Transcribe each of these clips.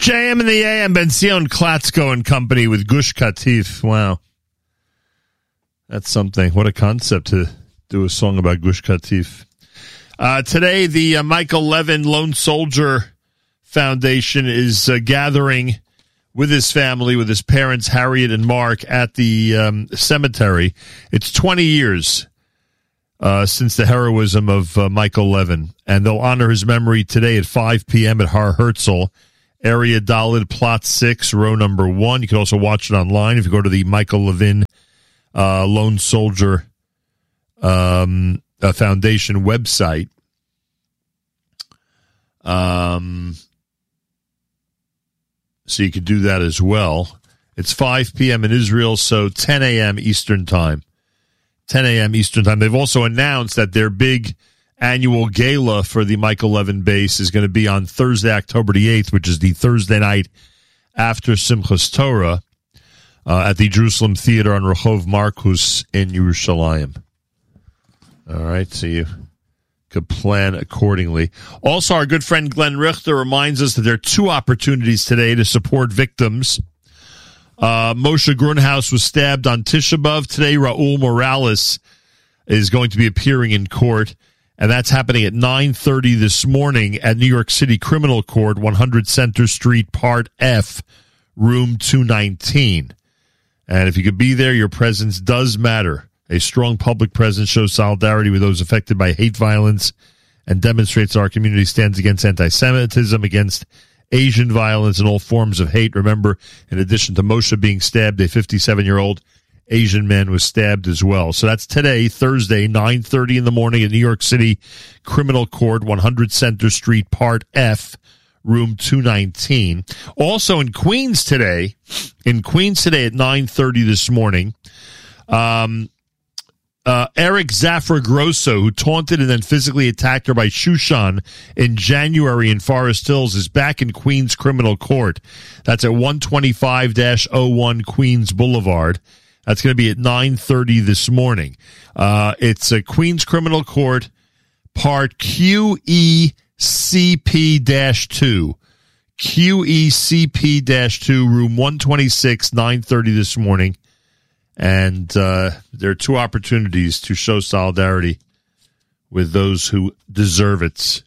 JM in the AM, Benzion Klatsko and Company with Gush Katif. Wow. That's something. What a concept to do a song about Gush Katif. Today, the Michael Levin Lone Soldier Foundation is gathering with his family, with his parents, Harriet and Mark, at the cemetery. It's 20 years since the heroism of Michael Levin, and they'll honor his memory today at 5 p.m. at Har Herzl, Area Dalid, Plot 6, row number 1. You can also watch it online if you go to the Michael Levin Lone Soldier Foundation website. So you could do that as well. It's 5 p.m. in Israel, so 10 a.m. Eastern Time. 10 a.m. Eastern Time. They've also announced that their big annual gala for the Michael Levin base is going to be on Thursday, October the 8th, which is the Thursday night after Simchas Torah, at the Jerusalem Theater on Rehov Markus in Yerushalayim. All right, so you could plan accordingly. Also, our good friend Glenn Richter reminds us that there are two opportunities today to support victims. Moshe Grunhaus was stabbed on Tisha B'Av. Today, Raul Morales is going to be appearing in court, and that's happening at 9:30 this morning at New York City Criminal Court, 100 Center Street, Part F, Room 219. And if you could be there, your presence does matter. A strong public presence shows solidarity with those affected by hate violence and demonstrates our community stands against anti-Semitism, against Asian violence, and all forms of hate. Remember, in addition to Moshe being stabbed, a 57-year-old Asian man was stabbed as well. So that's today, Thursday, 9:30 in the morning at New York City Criminal Court, 100 Center Street, Part F, Room 219. Also in Queens today at 9:30 this morning, Eric Zafra-Grosso, who taunted and then physically attacked her by Shushan in January in Forest Hills, is back in Queens Criminal Court. That's at 125-01 Queens Boulevard. That's going to be at 9:30 this morning. It's a Queens Criminal Court, Part QECP-2. QECP-2, room 126, 9:30 this morning. And there are two opportunities to show solidarity with those who deserve it.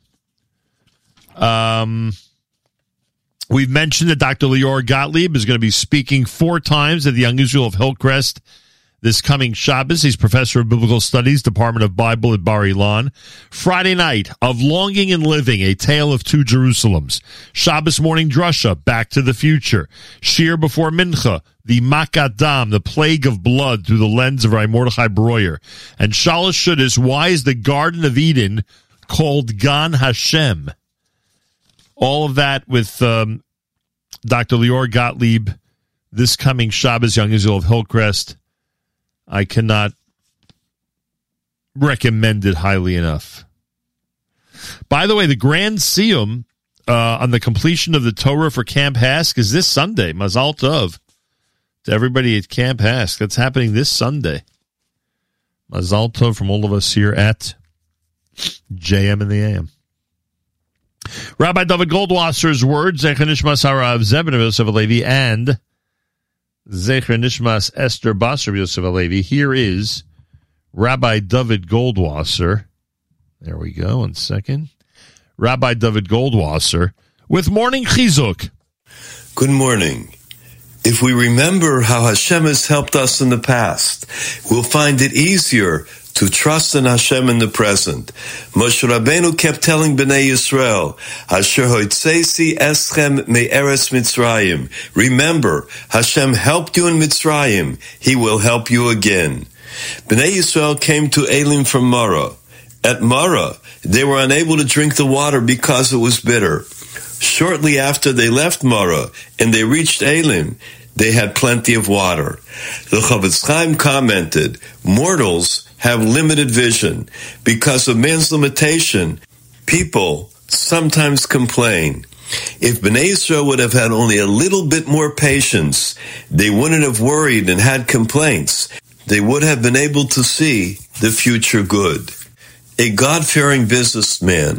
We've mentioned that Dr. Lior Gottlieb is going to be speaking 4 times at the Young Israel of Hillcrest this coming Shabbos. He's professor of biblical studies, Department of Bible at Bar Ilan. Friday night, Of Longing and Living, A Tale of Two Jerusalems. Shabbos morning drasha, Back to the Future. Shir before Mincha, the Makat Dam, the Plague of Blood, through the lens of Rabbi Mordechai Breuer. And Shalosh Shuddis, why is the Garden of Eden called Gan Hashem? All of that with Dr. Lior Gottlieb this coming Shabbos, Young Israel of Hillcrest. I cannot recommend it highly enough. By the way, the Grand Siyum on the completion of the Torah for Camp Hask is this Sunday. Mazal Tov to everybody at Camp Hask. That's happening this Sunday. Mazal Tov from all of us here at JM in the AM. Rabbi David Goldwasser's words, Zecher Nishmas Harav Zebin of Yosef Alevi, and Zecher Nishmas Esther Basar of Yosef Alevi. Here is Rabbi David Goldwasser. There we go, 1 second. Rabbi David Goldwasser with Morning Chizuk. Good morning. If we remember how Hashem has helped us in the past, we'll find it easier to trust in Hashem in the present. Moshe Rabbeinu kept telling Bnei Yisrael, Asher hoitzesi eschem me'eretz Mitzrayim. Remember, Hashem helped you in Mitzrayim. He will help you again. Bnei Yisrael came to Elim from Marah. At Marah, they were unable to drink the water because it was bitter. Shortly after they left Marah and they reached Elim, they had plenty of water. The Chavetz Chaim commented, mortals have limited vision. Because of man's limitation, people sometimes complain. If Bnei Yisrael would have had only a little bit more patience, they wouldn't have worried and had complaints. They would have been able to see the future good. A God-fearing businessman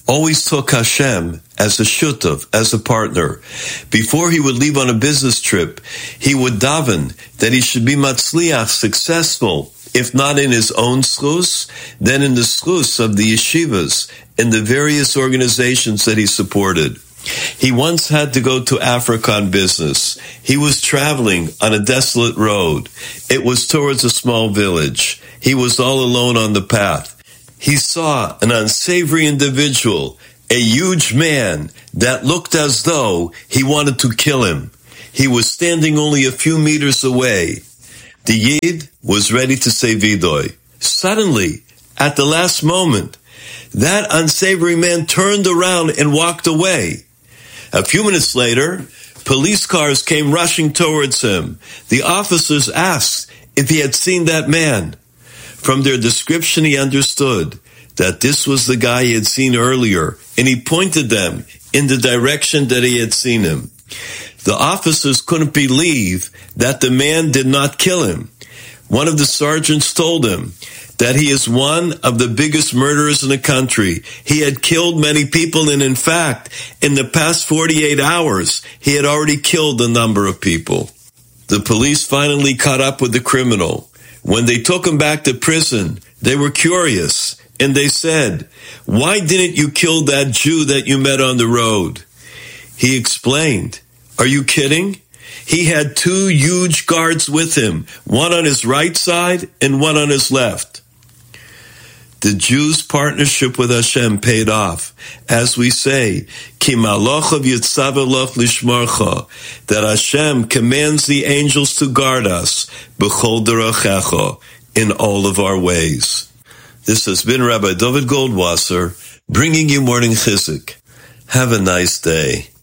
always took Hashem as a shutav, as a partner. Before he would leave on a business trip, he would daven that he should be matzliach, successful, if not in his own schus, then in the schus of the yeshivas and the various organizations that he supported. He once had to go to Africa on business. He was traveling on a desolate road. It was towards a small village. He was all alone on the path. He saw an unsavory individual, a huge man that looked as though he wanted to kill him. He was standing only a few meters away. The Yid was ready to say Vidoy. Suddenly, at the last moment, that unsavory man turned around and walked away. A few minutes later, police cars came rushing towards him. The officers asked if he had seen that man. From their description, he understood that this was the guy he had seen earlier, and he pointed them in the direction that he had seen him. The officers couldn't believe that the man did not kill him. One of the sergeants told him that he is one of the biggest murderers in the country. He had killed many people, and in fact, in the past 48 hours, he had already killed a number of people. The police finally caught up with the criminal. When they took him back to prison, they were curious, and they said, "Why didn't you kill that Jew that you met on the road?" He explained, "Are you kidding? He had two huge guards with him, one on his right side and one on his left." The Jews' partnership with Hashem paid off. As we say, Ki malachav yitzav lishmarcha, that Hashem commands the angels to guard us, b'chol derachecha, in all of our ways. This has been Rabbi David Goldwasser, bringing you Morning Chizuk. Have a nice day.